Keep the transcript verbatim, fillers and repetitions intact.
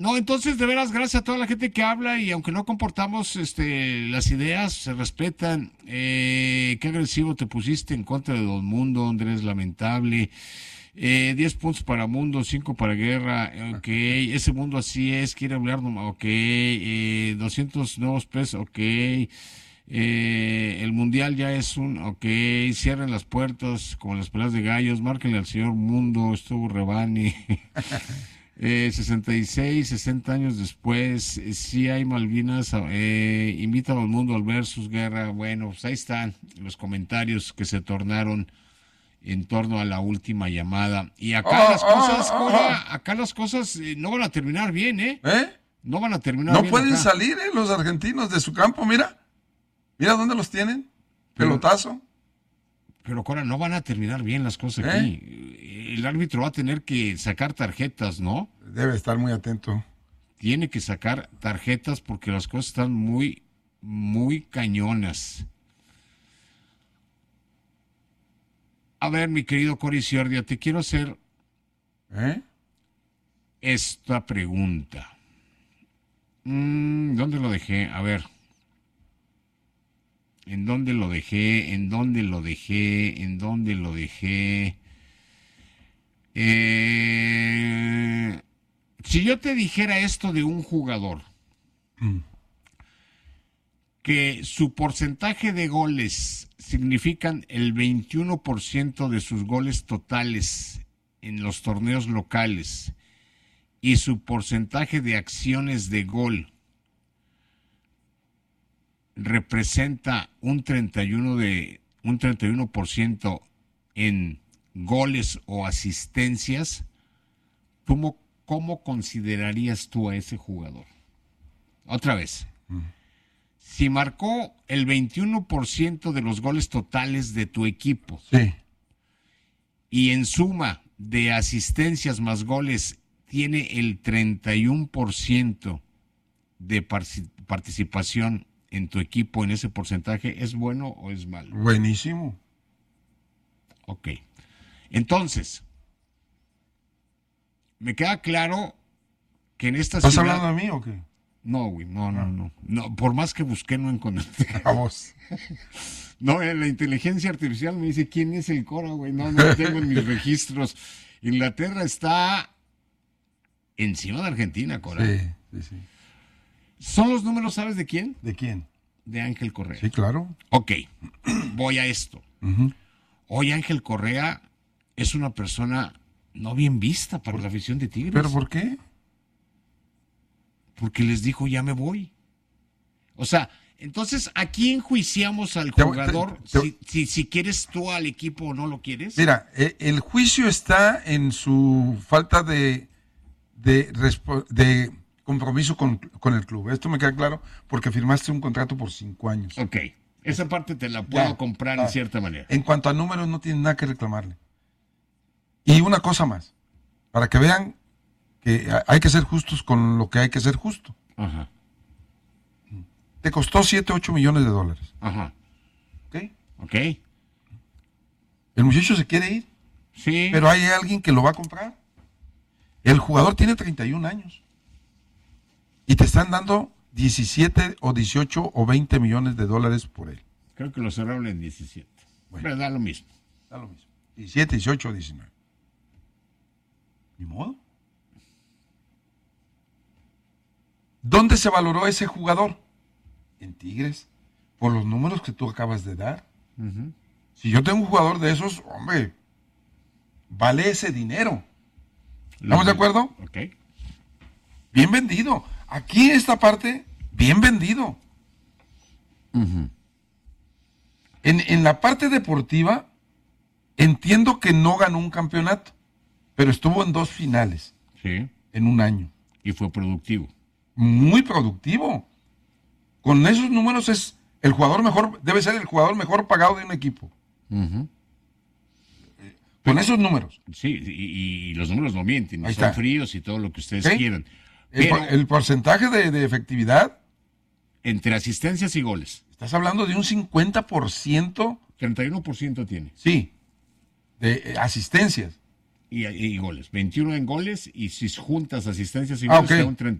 No, entonces, de veras, gracias a toda la gente que habla y aunque no comportamos este, las ideas, se respetan. Eh, qué agresivo te pusiste en contra de Don Mundo, Andrés, lamentable. Eh, diez puntos para Mundo, cinco para Guerra, ok, ese mundo así es, quiere hablar, no- ok, eh, doscientos nuevos pesos, ok, eh, el Mundial ya es un, ok, cierren las puertas como las peleas de gallos, márquenle al señor Mundo, estuvo Rebani. Eh, sesenta y seis, sesenta años después, eh, sí hay Malvinas, eh, invita al mundo al versus Guerra. Bueno, pues ahí están los comentarios que se tornaron en torno a la última llamada. Y acá Ah, las ah, cosas, ah, Cora, ah. acá las cosas eh, no van a terminar bien, ¿eh? ¿Eh? No van a terminar No bien pueden acá. salir, ¿eh? Los argentinos de su campo, mira. Mira dónde los tienen. Pero- Pelotazo. Pero, Cora, no van a terminar bien las cosas ¿Eh? aquí. El árbitro va a tener que sacar tarjetas, ¿no? Debe estar muy atento. Tiene que sacar tarjetas porque las cosas están muy, muy cañonas. A ver, mi querido Cori Ciordia, te quiero hacer ¿Eh? esta pregunta. Mm, ¿Dónde lo dejé? A ver. ¿En dónde lo dejé? ¿En dónde lo dejé? ¿En dónde lo dejé? Eh, si yo te dijera esto de un jugador, Mm. que su porcentaje de goles significan el veintiuno por ciento de sus goles totales en los torneos locales y su porcentaje de acciones de gol representa un treinta y uno de un treinta y uno por ciento en goles o asistencias, ¿cómo, cómo considerarías tú a ese jugador? Otra vez. Si marcó el veintiuno por ciento de los goles totales de tu equipo Sí. y en suma de asistencias más goles tiene el treinta y uno por ciento de parci- participación en tu equipo en ese porcentaje, ¿es bueno o es malo? Buenísimo. Ok. Entonces, me queda claro que en esta ¿Estás ciudad... hablando de mí o qué? No, güey, no, no, no, no. Por más que busqué, no encontré. A vos. No, eh, la inteligencia artificial me dice quién es el Cora, güey. No, no lo tengo en mis registros. Inglaterra está encima de Argentina, Cora. Sí, sí, sí. ¿Son los números, sabes de quién? ¿De quién? De Ángel Correa. Sí, claro. Ok, voy a esto. Ujú. Hoy Ángel Correa es una persona no bien vista para la afición de Tigres. ¿Pero por qué? Porque les dijo, ya me voy. O sea, entonces, ¿a quién enjuiciamos al Te- jugador te- te- si, si, si quieres tú al equipo o no lo quieres? Mira, eh, el juicio está en su falta de, de, respo- de compromiso con, con el club. Esto me queda claro porque firmaste un contrato por cinco años. Ok, esa parte te la puedo Ya, comprar ah. en cierta manera. En cuanto a números, no tiene nada que reclamarle. Y una cosa más, para que vean que ha- hay que ser justos con lo que hay que ser justo. Ajá, Te costó siete, ocho millones de dólares. ajá, ¿Ok? ok. El muchacho se quiere ir, Sí, pero hay alguien que lo va a comprar. El jugador tiene treinta y un años. Y te están dando diecisiete o dieciocho o veinte millones de dólares por él. creo que lo cerraron en diecisiete. Bueno. Pero da lo mismo. Da lo mismo. diecisiete, dieciocho o diecinueve. Ni modo. ¿Dónde se valoró ese jugador? En Tigres. Por los números que tú acabas de dar. Ujú. Si yo tengo un jugador de esos, hombre, vale ese dinero. ¿Estamos de acuerdo? Ok. Bien vendido. Aquí esta parte, bien vendido. Ujú. En, en la parte deportiva, entiendo que no ganó un campeonato, pero estuvo en dos finales Sí, en un año. y fue productivo. Muy productivo. Con esos números es el jugador mejor, debe ser el jugador mejor pagado de un equipo. Ujú. Con esos números. Sí, y, y los números no mienten, Ahí son está. fríos y todo lo que ustedes ¿Sí? quieran. El, Pero por- el porcentaje de, de efectividad, entre asistencias y goles, estás hablando de un cincuenta por ciento, treinta y uno por ciento tiene. sí, de eh, asistencias. y, y goles. veintiuno en goles y si juntas asistencias y Ah, goles, ok. queda un